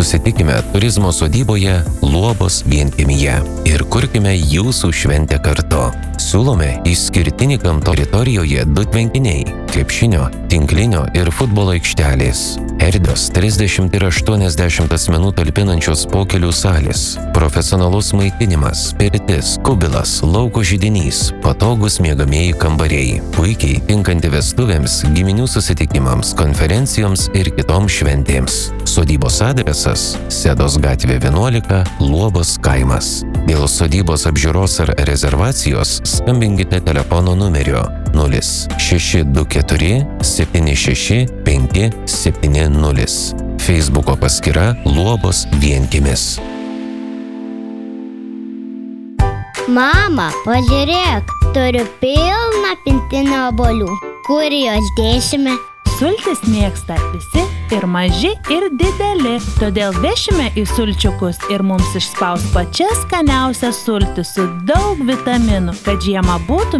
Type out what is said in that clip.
Susitikime turizmo sodyboje Luobos vienkiemyje ir kurkime jūsų šventę kartu. Siūlome išskirtinį gamto teritorijoje 2 tvenkiniai – krepšinio, tinklinio ir futbolo aikštelės. Erdvios 30 ir 80 asmenų talpinančios pokelių salės, profesionalus maitinimas, pirtis, kubilas, lauko židinys, patogus miegamieji kambariai, puikiai tinkanti vestuvėms, giminių susitikimams, konferencijoms ir kitoms šventėms. Sodybos adresas – Sedos gatvė 11, Luobos kaimas. Dėl sodybos apžiūros ar rezervacijos skambinkite telefono numeriu 0624 76 570. Feisbuko paskyra Luobos vienkiemis. Mama, pažiūrėk, turiu pilną pintinę obuolių. Kur jos dėsime? Sultis mėgsta visi ir maži, ir dideli. Todėl vešime į sulčiukus ir mums išspaus pačias skaniausias sultis su daug vitaminų, kad žiemą būtume